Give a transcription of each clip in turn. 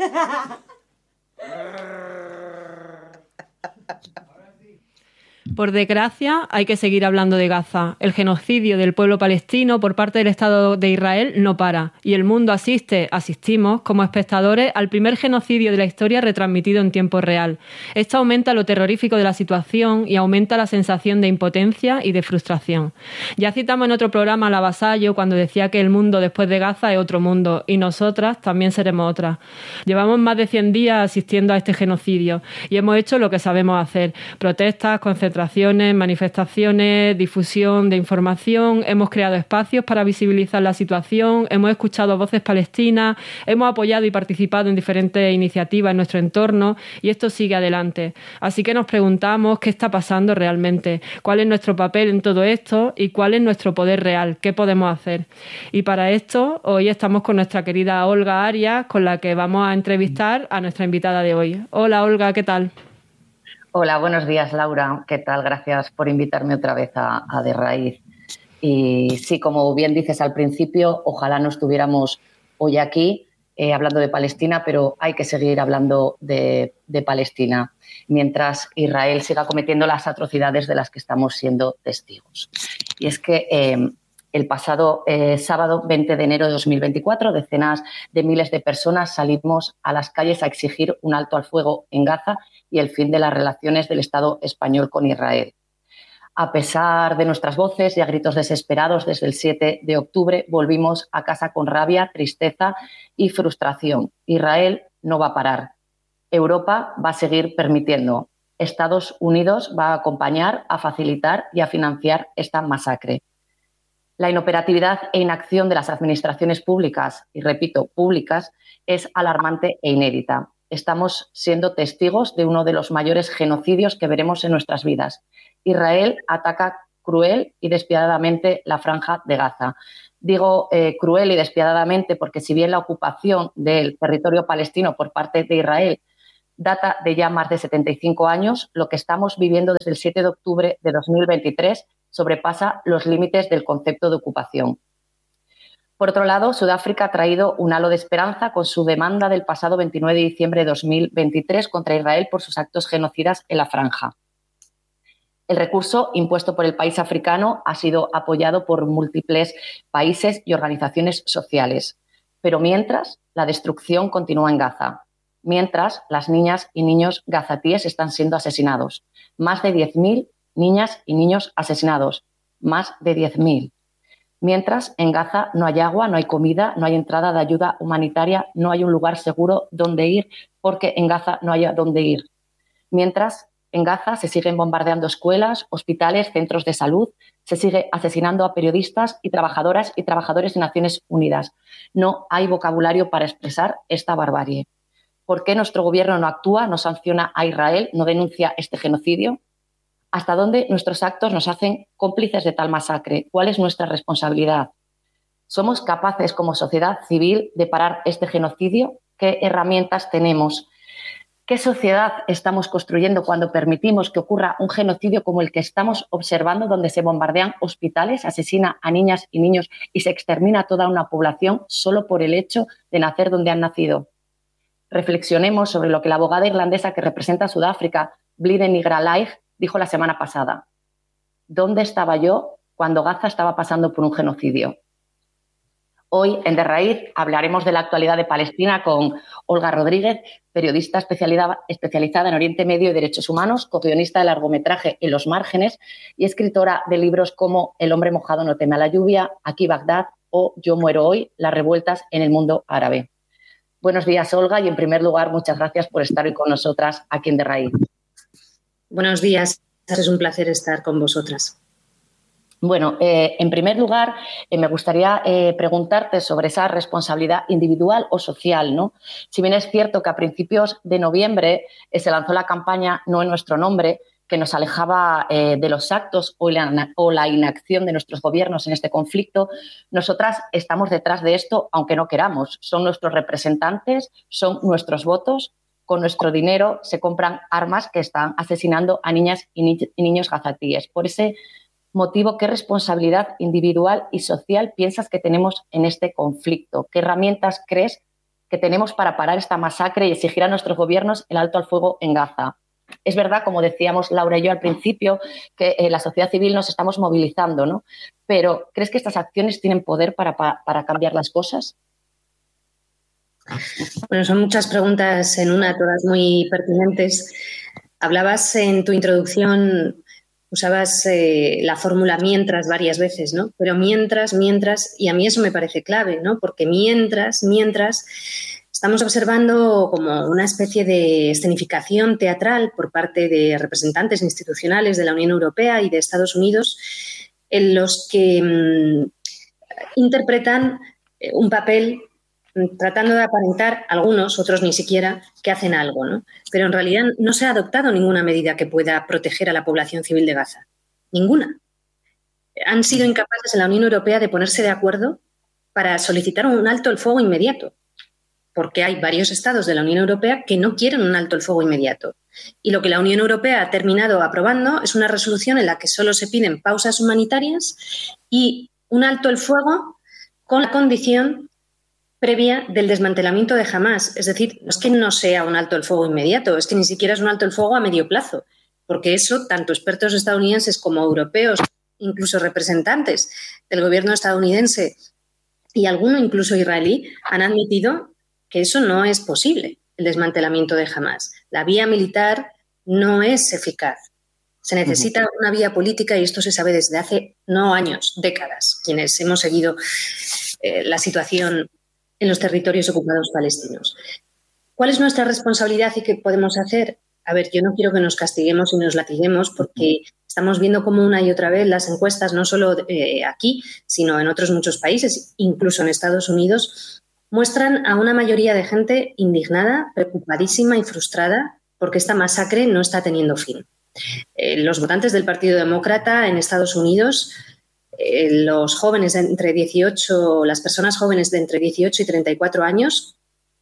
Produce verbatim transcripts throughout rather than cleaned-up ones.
Por desgracia, hay que seguir hablando de Gaza. El genocidio del pueblo palestino por parte del Estado de Israel no para, y el mundo asiste, asistimos, como espectadores, al primer genocidio de la historia retransmitido en tiempo real. Esto aumenta lo terrorífico de la situación y aumenta la sensación de impotencia y de frustración. Ya citamos en otro programa a Lavasallo cuando decía que el mundo después de Gaza es otro mundo, y nosotras también seremos otras. Llevamos más de cien días asistiendo a este genocidio, y hemos hecho lo que sabemos hacer: protestas, concentraciones, manifestaciones, difusión de información, hemos creado espacios para visibilizar la situación, hemos escuchado voces palestinas, hemos apoyado y participado en diferentes iniciativas en nuestro entorno, y esto sigue adelante. Así que nos preguntamos qué está pasando realmente, cuál es nuestro papel en todo esto y cuál es nuestro poder real, qué podemos hacer. Y para esto, hoy estamos con nuestra querida Olga Arias, con la que vamos a entrevistar a nuestra invitada de hoy. Hola Olga, ¿qué tal? Hola, buenos días, Laura. ¿Qué tal? Gracias por invitarme otra vez a, a De Raíz. Y sí, como bien dices al principio, ojalá no estuviéramos hoy aquí eh, hablando de Palestina, pero hay que seguir hablando de, de Palestina mientras Israel siga cometiendo las atrocidades de las que estamos siendo testigos. Y es que eh, el pasado eh, sábado veinte de enero de dos mil veinticuatro, decenas de miles de personas salimos a las calles a exigir un alto al fuego en Gaza y el fin de las relaciones del Estado español con Israel. A pesar de nuestras voces y a gritos desesperados, desde el siete de octubre volvimos a casa con rabia, tristeza y frustración. Israel no va a parar. Europa va a seguir permitiendo. Estados Unidos va a acompañar, a facilitar y a financiar esta masacre. La inoperatividad e inacción de las administraciones públicas, y repito, públicas, es alarmante e inédita. Estamos siendo testigos de uno de los mayores genocidios que veremos en nuestras vidas. Israel ataca cruel y despiadadamente la Franja de Gaza. Digo eh, cruel y despiadadamente porque si bien la ocupación del territorio palestino por parte de Israel data de ya más de setenta y cinco años, lo que estamos viviendo desde el siete de octubre de dos mil veintitrés sobrepasa los límites del concepto de ocupación. Por otro lado, Sudáfrica ha traído un halo de esperanza con su demanda del pasado veintinueve de diciembre de dos mil veintitrés contra Israel por sus actos genocidas en la Franja. El recurso impuesto por el país africano ha sido apoyado por múltiples países y organizaciones sociales. Pero mientras, la destrucción continúa en Gaza. Mientras, las niñas y niños gazatíes están siendo asesinados. Más de diez mil niñas y niños asesinados. Más de diez mil. Mientras, en Gaza no hay agua, no hay comida, no hay entrada de ayuda humanitaria, no hay un lugar seguro donde ir, porque en Gaza no hay a dónde ir. Mientras, en Gaza se siguen bombardeando escuelas, hospitales, centros de salud, se sigue asesinando a periodistas y trabajadoras y trabajadores de Naciones Unidas. No hay vocabulario para expresar esta barbarie. ¿Por qué nuestro gobierno no actúa, no sanciona a Israel, no denuncia este genocidio? ¿Hasta dónde nuestros actos nos hacen cómplices de tal masacre? ¿Cuál es nuestra responsabilidad? ¿Somos capaces como sociedad civil de parar este genocidio? ¿Qué herramientas tenemos? ¿Qué sociedad estamos construyendo cuando permitimos que ocurra un genocidio como el que estamos observando, donde se bombardean hospitales, asesina a niñas y niños y se extermina a toda una población solo por el hecho de nacer donde han nacido? Reflexionemos sobre lo que la abogada irlandesa que representa a Sudáfrica, Blythe Nigra-Laig, dijo la semana pasada. ¿Dónde estaba yo cuando Gaza estaba pasando por un genocidio? Hoy, en De Raíz, hablaremos de la actualidad de Palestina con Olga Rodríguez, periodista especializada en Oriente Medio y Derechos Humanos, co-guionista de largometraje En los márgenes y escritora de libros como El hombre mojado no teme a la lluvia, Aquí Bagdad o Yo muero hoy, las revueltas en el mundo árabe. Buenos días, Olga, y en primer lugar, muchas gracias por estar hoy con nosotras aquí en De Raíz. Buenos días, es un placer estar con vosotras. Bueno, eh, en primer lugar, eh, me gustaría eh, preguntarte sobre esa responsabilidad individual o social, ¿no? Si bien es cierto que a principios de noviembre eh, se lanzó la campaña No en nuestro nombre, que nos alejaba eh, de los actos o la, o la inacción de nuestros gobiernos en este conflicto, nosotras estamos detrás de esto, aunque no queramos. Son nuestros representantes, son nuestros votos. Con nuestro dinero se compran armas que están asesinando a niñas y, ni- y niños gazatíes. Por ese motivo, ¿qué responsabilidad individual y social piensas que tenemos en este conflicto? ¿Qué herramientas crees que tenemos para parar esta masacre y exigir a nuestros gobiernos el alto al fuego en Gaza. Es verdad, como decíamos Laura y yo al principio, que eh, la sociedad civil nos estamos movilizando, ¿no? Pero ¿crees que estas acciones tienen poder para, para, para cambiar las cosas? Bueno, son muchas preguntas en una, todas muy pertinentes. Hablabas en tu introducción, usabas eh, la fórmula mientras varias veces, ¿no? Pero mientras, mientras, y a mí eso me parece clave, ¿no? Porque mientras, mientras, estamos observando como una especie de escenificación teatral por parte de representantes institucionales de la Unión Europea y de Estados Unidos en los que mmm, interpretan un papel tratando de aparentar, algunos, otros ni siquiera, que hacen algo, ¿no? Pero en realidad no se ha adoptado ninguna medida que pueda proteger a la población civil de Gaza. Ninguna. Han sido incapaces en la Unión Europea de ponerse de acuerdo para solicitar un alto el fuego inmediato, porque hay varios estados de la Unión Europea que no quieren un alto el fuego inmediato. Y lo que la Unión Europea ha terminado aprobando es una resolución en la que solo se piden pausas humanitarias y un alto el fuego con la condición previa del desmantelamiento de Hamás. Es decir, no es que no sea un alto el fuego inmediato, es que ni siquiera es un alto el fuego a medio plazo, porque eso, tanto expertos estadounidenses como europeos, incluso representantes del gobierno estadounidense y alguno incluso israelí, han admitido que eso no es posible, el desmantelamiento de Hamás. La vía militar no es eficaz. Se necesita una vía política y esto se sabe desde hace, no años, décadas, quienes hemos seguido eh, la situación en los territorios ocupados palestinos. ¿Cuál es nuestra responsabilidad y qué podemos hacer? A ver, yo no quiero que nos castiguemos y nos latiguemos porque estamos viendo cómo una y otra vez las encuestas, no solo eh, aquí, sino en otros muchos países, incluso en Estados Unidos, muestran a una mayoría de gente indignada, preocupadísima y frustrada porque esta masacre no está teniendo fin. Eh, los votantes del Partido Demócrata en Estados Unidos, eh, los jóvenes de entre dieciocho, las personas jóvenes de entre dieciocho y treinta y cuatro años,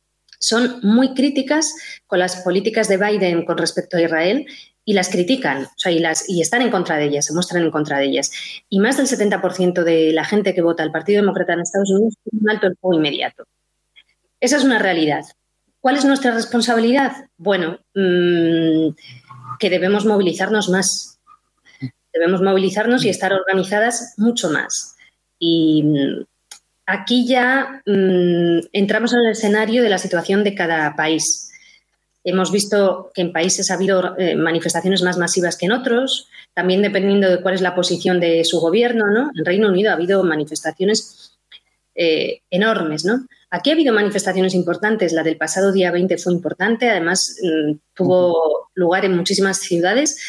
son muy críticas con las políticas de Biden con respecto a Israel y las critican, o sea, y, las, y están en contra de ellas, se muestran en contra de ellas. Y más del setenta por ciento de la gente que vota al Partido Demócrata en Estados Unidos tiene un alto el fuego inmediato. Esa es una realidad. ¿Cuál es nuestra responsabilidad? Bueno, mmm, que debemos movilizarnos más. Debemos movilizarnos y estar organizadas mucho más. Y mmm, aquí ya mmm, entramos en el escenario de la situación de cada país. Hemos visto que en países ha habido eh, manifestaciones más masivas que en otros, también dependiendo de cuál es la posición de su gobierno, ¿no? En Reino Unido ha habido manifestaciones eh, enormes, ¿no? Aquí ha habido manifestaciones importantes, la del pasado día veinte fue importante, además mmm, tuvo lugar en muchísimas ciudades,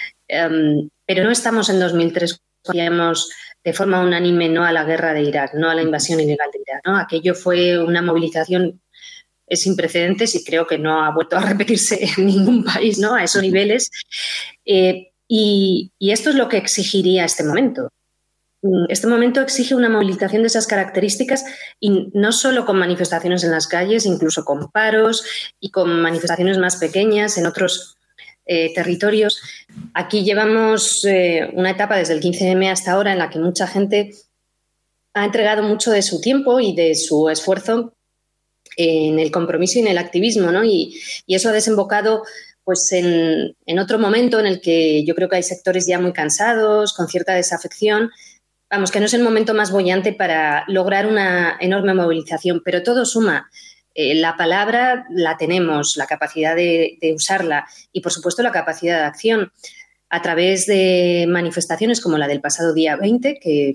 um, pero no estamos en dos mil tres, digamos, de forma unánime no a la guerra de Irak, no a la invasión ilegal de Irak, ¿no? Aquello fue una movilización sin precedentes y creo que no ha vuelto a repetirse en ningún país, ¿no? A esos niveles. Eh, y, y esto es lo que exigiría este momento. Este momento exige una movilización de esas características y no solo con manifestaciones en las calles, incluso con paros y con manifestaciones más pequeñas en otros eh, territorios. Aquí llevamos eh, una etapa desde el quince eme hasta ahora en la que mucha gente ha entregado mucho de su tiempo y de su esfuerzo en el compromiso y en el activismo, ¿no? Y, y eso ha desembocado pues, en, en otro momento en el que yo creo que hay sectores ya muy cansados, con cierta desafección. Vamos, que no es el momento más boyante para lograr una enorme movilización, pero todo suma. Eh, la palabra la tenemos, la capacidad de, de usarla y, por supuesto, la capacidad de acción a través de manifestaciones como la del pasado día veinte, que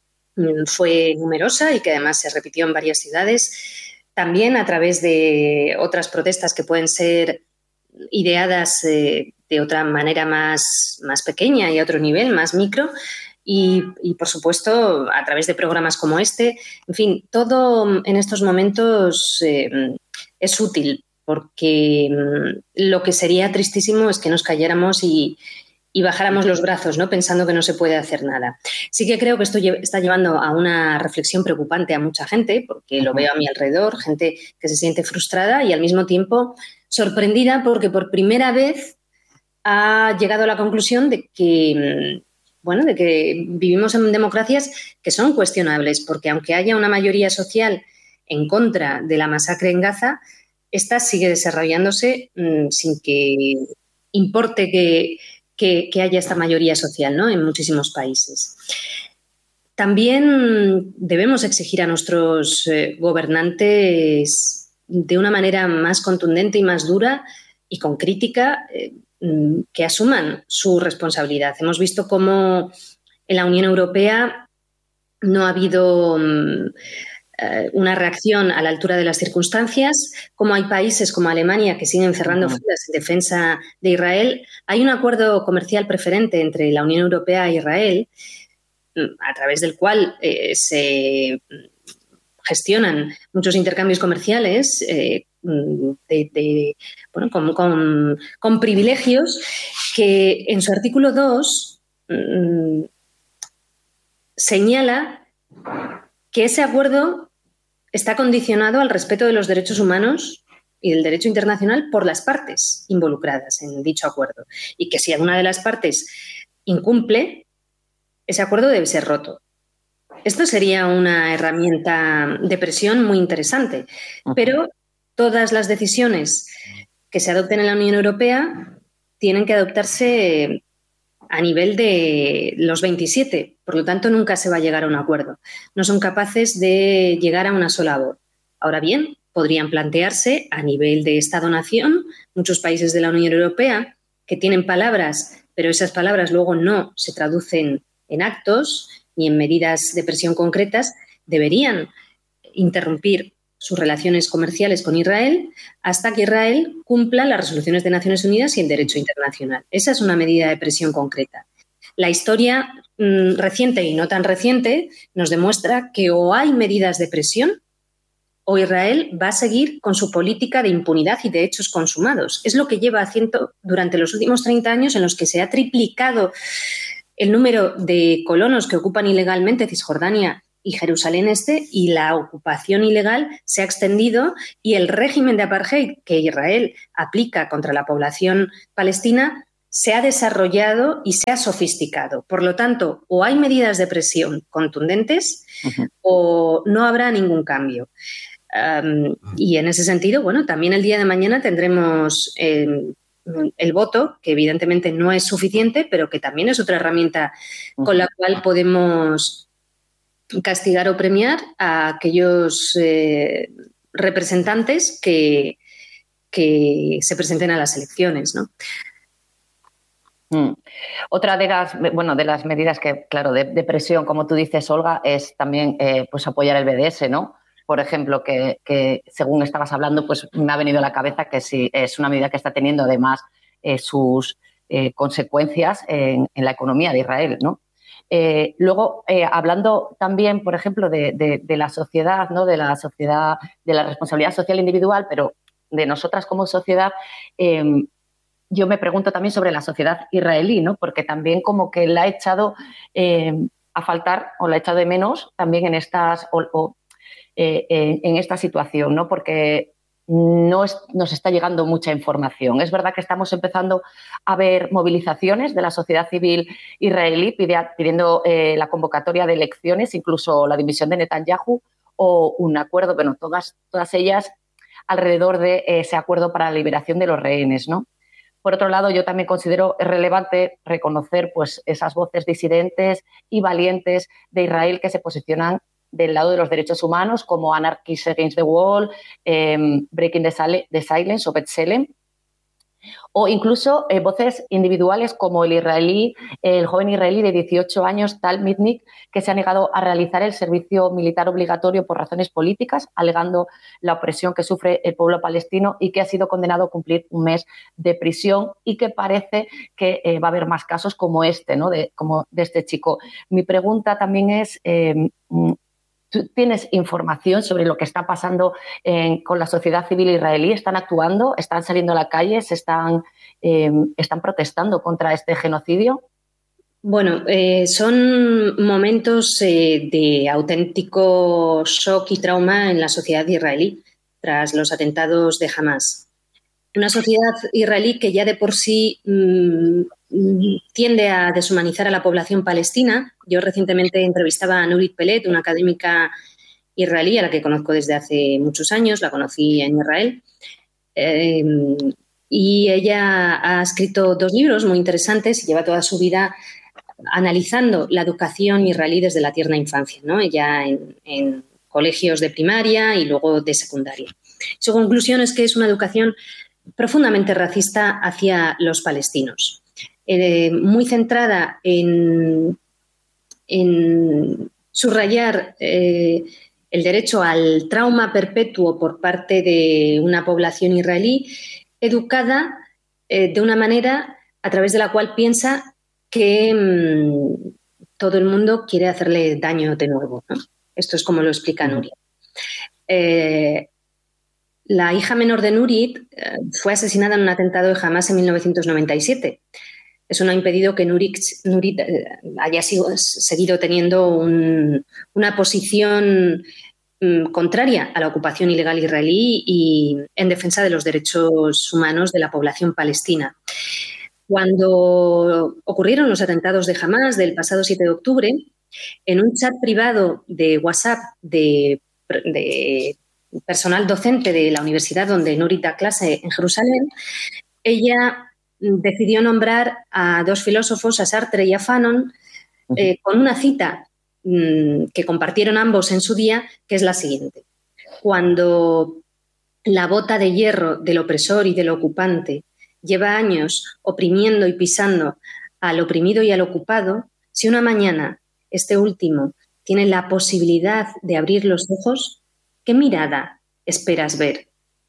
fue numerosa y que además se repitió en varias ciudades. También a través de otras protestas que pueden ser ideadas eh, de otra manera más, más pequeña y a otro nivel, más micro. Y, y, por supuesto, a través de programas como este. En fin, todo en estos momentos eh, es útil porque lo que sería tristísimo es que nos calláramos y, y bajáramos los brazos, ¿no? Pensando que no se puede hacer nada. Sí que creo que esto está llevando a una reflexión preocupante a mucha gente, porque lo veo a mi alrededor, gente que se siente frustrada y al mismo tiempo sorprendida porque por primera vez ha llegado a la conclusión de que, bueno, de que vivimos en democracias que son cuestionables, porque aunque haya una mayoría social en contra de la masacre en Gaza, esta sigue desarrollándose mmm, sin que importe que, que, que haya esta mayoría social, ¿no?, en muchísimos países. También debemos exigir a nuestros eh, gobernantes de una manera más contundente y más dura y con crítica eh, que asuman su responsabilidad. Hemos visto cómo en la Unión Europea no ha habido eh, una reacción a la altura de las circunstancias, cómo hay países como Alemania que siguen cerrando uh-huh. filas en defensa de Israel. Hay un acuerdo comercial preferente entre la Unión Europea e Israel, a través del cual eh, se gestionan muchos intercambios comerciales eh, de, de, bueno, con, con, con privilegios que en su artículo dos mmm, señala que ese acuerdo está condicionado al respeto de los derechos humanos y del derecho internacional por las partes involucradas en dicho acuerdo, y que si alguna de las partes incumple, ese acuerdo debe ser roto. Esto sería una herramienta de presión muy interesante, pero todas las decisiones que se adopten en la Unión Europea tienen que adoptarse a nivel de los veintisiete, por lo tanto nunca se va a llegar a un acuerdo. No son capaces de llegar a una sola voz. Ahora bien, podrían plantearse a nivel de Estado-nación, muchos países de la Unión Europea que tienen palabras, pero esas palabras luego no se traducen en actos ni en medidas de presión concretas, deberían interrumpir sus relaciones comerciales con Israel hasta que Israel cumpla las resoluciones de Naciones Unidas y el derecho internacional. Esa es una medida de presión concreta. La historia mmm, reciente y no tan reciente nos demuestra que o hay medidas de presión o Israel va a seguir con su política de impunidad y de hechos consumados. Es lo que lleva haciendo durante los últimos treinta años, en los que se ha triplicado el número de colonos que ocupan ilegalmente Cisjordania y Jerusalén Este, y la ocupación ilegal se ha extendido, y el régimen de apartheid que Israel aplica contra la población palestina se ha desarrollado y se ha sofisticado. Por lo tanto, o hay medidas de presión contundentes uh-huh. o no habrá ningún cambio. Um, y en ese sentido, bueno, también el día de mañana tendremos eh, el voto, que evidentemente no es suficiente, pero que también es otra herramienta uh-huh. con la cual podemos castigar o premiar a aquellos eh, representantes que, que se presenten a las elecciones, ¿no? Mm. Otra de las, bueno, de las medidas que, claro, de, de presión, como tú dices, Olga, es también eh, pues apoyar el B D S, ¿no? Por ejemplo, que, que según estabas hablando, pues me ha venido a la cabeza que sí es una medida que está teniendo además eh, sus eh, consecuencias en, en la economía de Israel, ¿no? Eh, luego, eh, hablando también, por ejemplo, de, de, de la sociedad, ¿no? De la sociedad, de la responsabilidad social individual, pero de nosotras como sociedad, eh, yo me pregunto también sobre la sociedad israelí, ¿no? Porque también como que la ha echado eh, a faltar o la ha echado de menos también en estas o, o, eh, en, en esta situación, ¿no? Porque no es, nos está llegando mucha información. Es verdad que estamos empezando a ver movilizaciones de la sociedad civil israelí pidiendo eh, la convocatoria de elecciones, incluso la dimisión de Netanyahu o un acuerdo, bueno, todas, todas ellas alrededor de ese acuerdo para la liberación de los rehenes, ¿no? Por otro lado, yo también considero relevante reconocer pues, esas voces disidentes y valientes de Israel que se posicionan del lado de los derechos humanos, como Anarchists Against the Wall, eh, Breaking the, Sale, the Silence o B'Tselem, o incluso eh, voces individuales como el israelí, el joven israelí de dieciocho años, Tal Mitnick, que se ha negado a realizar el servicio militar obligatorio por razones políticas, alegando la opresión que sufre el pueblo palestino, y que ha sido condenado a cumplir un mes de prisión, y que parece que eh, va a haber más casos como este, ¿no? de, como de este chico. Mi pregunta también es... Eh, ¿Tú tienes información sobre lo que está pasando en, con la sociedad civil israelí? ¿Están actuando? ¿Están saliendo a la calle? ¿Se están, eh, están protestando contra este genocidio? Bueno, eh, son momentos eh, de auténtico shock y trauma en la sociedad israelí tras los atentados de Hamás. Una sociedad israelí que ya de por sí mmm, tiende a deshumanizar a la población palestina. Yo recientemente entrevistaba a Nurit Peled, una académica israelí, a la que conozco desde hace muchos años, la conocí en Israel. Eh, y ella ha escrito dos libros muy interesantes y lleva toda su vida analizando la educación israelí desde la tierna infancia, ¿no? Ella en, en colegios de primaria y luego de secundaria. Su conclusión es que es una educación profundamente racista hacia los palestinos, eh, muy centrada en, en subrayar eh, el derecho al trauma perpetuo por parte de una población israelí educada eh, de una manera a través de la cual piensa que mmm, todo el mundo quiere hacerle daño de nuevo, ¿no? Esto es como lo explica Nurit. Eh, la hija menor de Nurit eh, fue asesinada en un atentado de Hamas en mil novecientos noventa y siete. Eso no ha impedido que Nurit, Nurit eh, haya sido, seguido teniendo un, una posición mm, contraria a la ocupación ilegal israelí y en defensa de los derechos humanos de la población palestina. Cuando ocurrieron los atentados de Hamas del pasado siete de octubre, en un chat privado de WhatsApp de, de personal docente de la universidad donde Nurit da clase en Jerusalén, ella decidió nombrar a dos filósofos, a Sartre y a Fanon, eh, con una cita mmm, que compartieron ambos en su día, que es la siguiente. Cuando la bota de hierro del opresor y del ocupante lleva años oprimiendo y pisando al oprimido y al ocupado, si una mañana este último tiene la posibilidad de abrir los ojos, ¿qué mirada esperas ver?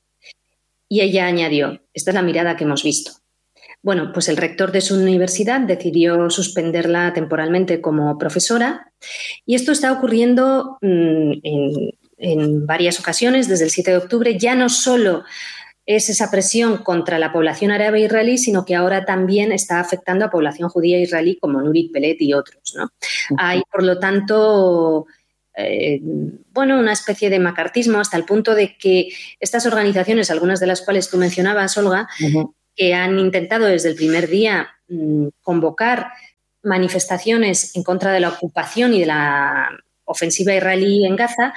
Y ella añadió, esta es la mirada que hemos visto. Bueno, pues el rector de su universidad decidió suspenderla temporalmente como profesora y esto está ocurriendo mmm, en, en varias ocasiones desde el siete de octubre, ya no solo es esa presión contra la población árabe israelí, sino que ahora también está afectando a población judía israelí como Nurit Peled y otros, ¿no? Uh-huh. Hay, por lo tanto, eh, bueno, una especie de macartismo hasta el punto de que estas organizaciones, algunas de las cuales tú mencionabas, Olga, uh-huh. que han intentado desde el primer día mmm, convocar manifestaciones en contra de la ocupación y de la ofensiva israelí en Gaza,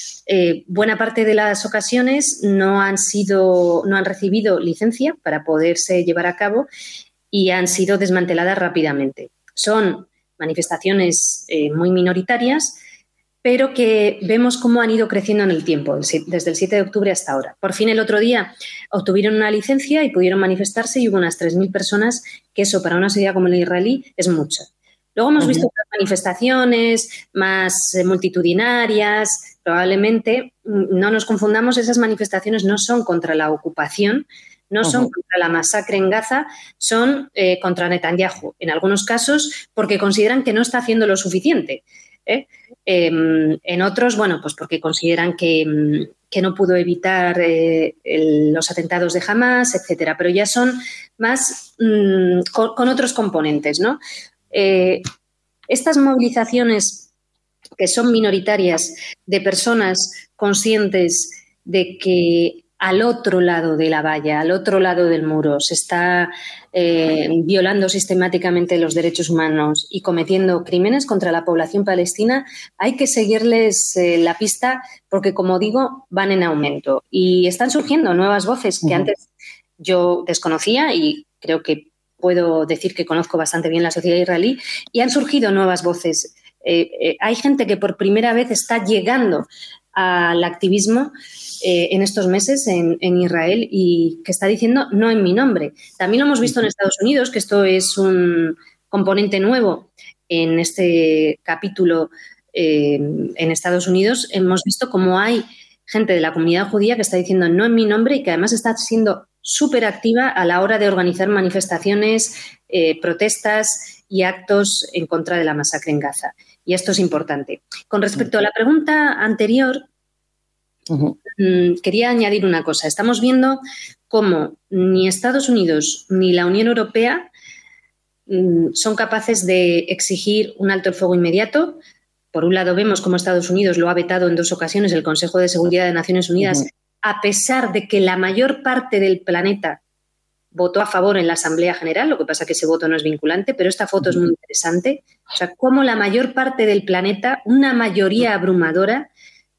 eh, buena parte de las ocasiones no han sido, no han recibido licencia para poderse llevar a cabo y han sido desmanteladas rápidamente. Son manifestaciones eh, muy minoritarias, pero que vemos cómo han ido creciendo en el tiempo, desde el siete de octubre hasta ahora. Por fin, el otro día obtuvieron una licencia y pudieron manifestarse y hubo unas tres mil personas, que eso para una sociedad como la israelí es mucho. Luego hemos visto otras manifestaciones más eh, multitudinarias, probablemente no nos confundamos, esas manifestaciones no son contra la ocupación, no son uh-huh. contra la masacre en Gaza, son eh, contra Netanyahu, en algunos casos porque consideran que no está haciendo lo suficiente. ¿eh? Eh, en otros, bueno, pues porque consideran que, que no pudo evitar eh, el, los atentados de Hamas, etcétera, pero ya son más mmm, con, con otros componentes, ¿no? Eh, estas movilizaciones que son minoritarias de personas conscientes de que al otro lado de la valla, al otro lado del muro, se está eh, violando sistemáticamente los derechos humanos y cometiendo crímenes contra la población palestina, hay que seguirles eh, la pista porque, como digo, van en aumento. Y están surgiendo nuevas voces que uh-huh. antes yo desconocía y creo que puedo decir que conozco bastante bien la sociedad israelí, y han surgido nuevas voces. Eh, eh, hay gente que por primera vez está llegando al activismo eh, en estos meses en, en Israel y que está diciendo no en mi nombre. También lo hemos visto en Estados Unidos, que esto es un componente nuevo en este capítulo eh, en Estados Unidos. Hemos visto cómo hay gente de la comunidad judía que está diciendo no en mi nombre y que además está siendo súper activa a la hora de organizar manifestaciones, eh, protestas y actos en contra de la masacre en Gaza. Y esto es importante. Con respecto a la pregunta anterior, uh-huh. mmm, quería añadir una cosa. Estamos viendo cómo ni Estados Unidos ni la Unión Europea mmm, son capaces de exigir un alto el fuego inmediato. Por un lado, vemos cómo Estados Unidos lo ha vetado en dos ocasiones el Consejo de Seguridad de Naciones Unidas, uh-huh. a pesar de que la mayor parte del planeta votó a favor en la Asamblea General, lo que pasa es que ese voto no es vinculante, pero esta foto es muy interesante. O sea, cómo la mayor parte del planeta, una mayoría abrumadora,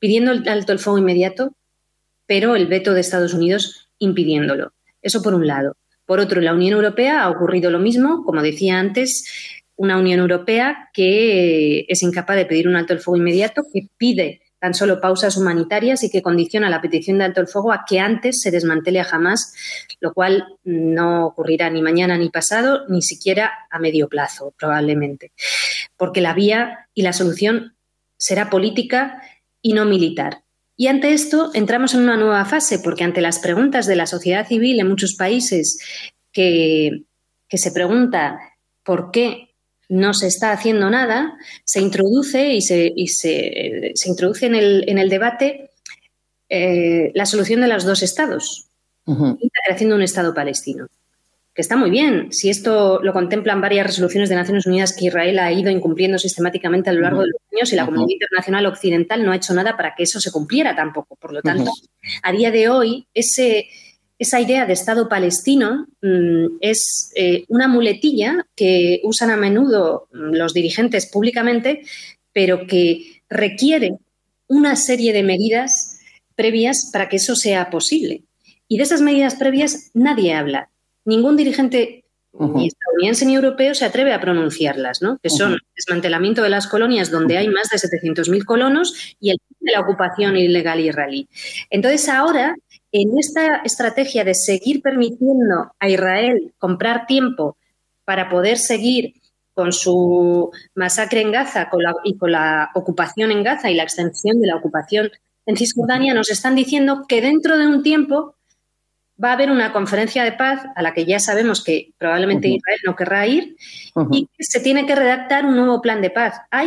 pidiendo el alto el fuego inmediato, pero el veto de Estados Unidos impidiéndolo. Eso por un lado. Por otro, en la Unión Europea ha ocurrido lo mismo, como decía antes, una Unión Europea que es incapaz de pedir un alto el fuego inmediato, que pide tan solo pausas humanitarias y que condiciona la petición de alto el fuego a que antes se desmantele a Hamás, lo cual no ocurrirá ni mañana ni pasado, ni siquiera a medio plazo, probablemente. Porque la vía y la solución será política y no militar. Y ante esto entramos en una nueva fase, porque ante las preguntas de la sociedad civil en muchos países que, que se pregunta por qué no se está haciendo nada, se introduce y se, y se, se introduce en el, en el debate eh, la solución de los dos estados uh-huh. y la creación de un estado palestino. Que está muy bien, si esto lo contemplan varias resoluciones de Naciones Unidas que Israel ha ido incumpliendo sistemáticamente a lo largo uh-huh. de los años y la uh-huh. comunidad internacional occidental no ha hecho nada para que eso se cumpliera tampoco. Por lo tanto, uh-huh. a día de hoy, ese... Esa idea de Estado palestino mmm, es eh, una muletilla que usan a menudo los dirigentes públicamente, pero que requiere una serie de medidas previas para que eso sea posible. Y de esas medidas previas nadie habla. Ningún dirigente uh-huh. ni estadounidense ni europeo se atreve a pronunciarlas, ¿no? Que son uh-huh. el desmantelamiento de las colonias donde hay más de setecientos mil colonos y el fin de la ocupación ilegal israelí. Entonces ahora, en esta estrategia de seguir permitiendo a Israel comprar tiempo para poder seguir con su masacre en Gaza con la, y con la ocupación en Gaza y la extensión de la ocupación en Cisjordania, nos están diciendo que dentro de un tiempo va a haber una conferencia de paz a la que ya sabemos que probablemente uh-huh. Israel no querrá ir uh-huh. y que se tiene que redactar un nuevo plan de paz. Hay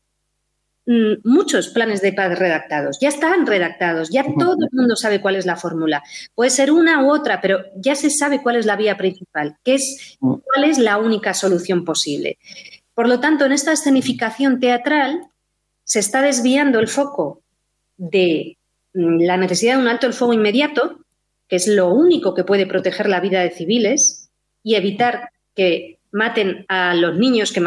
muchos planes de paz redactados, ya están redactados, ya uh-huh. todo el mundo sabe cuál es la fórmula. Puede ser una u otra, pero ya se sabe cuál es la vía principal, que es uh-huh. cuál es la única solución posible. Por lo tanto, en esta escenificación teatral se está desviando el foco de la necesidad de un alto el fuego inmediato, que es lo único que puede proteger la vida de civiles y evitar que maten a los niños que